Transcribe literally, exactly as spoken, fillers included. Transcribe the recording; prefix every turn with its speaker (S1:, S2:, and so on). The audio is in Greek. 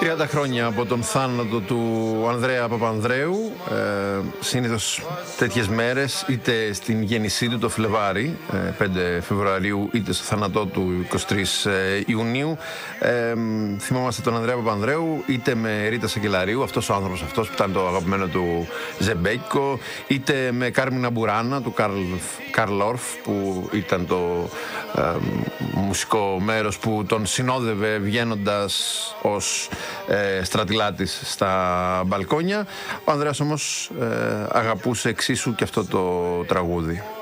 S1: τριάντα χρόνια από τον θάνατο του Ανδρέα Παπανδρέου. Ε, συνήθως τέτοιες μέρες, είτε στην γέννησή του το Φλεβάρι, ε, πέντε Φεβρουαρίου, είτε στο θάνατό του εικοστή τρίτη Ιουνίου, ε, θυμόμαστε τον Ανδρέα Παπανδρέου είτε με Ρίτα Σακελαρίου, αυτός ο άνθρωπος αυτός που ήταν το αγαπημένο του Ζεμπέκικο, είτε με Κάρμινα Μπουράνα του Καρλ, Καρλ Όρφ, που ήταν το ε, μουσικό μέρος που τον συνόδευε βγαίνοντας ως ε, στρατιλάτης στα μπαλκόνια. Ο Ανδρέας όμως ε, αγαπούσε εξίσου και αυτό το τραγούδι.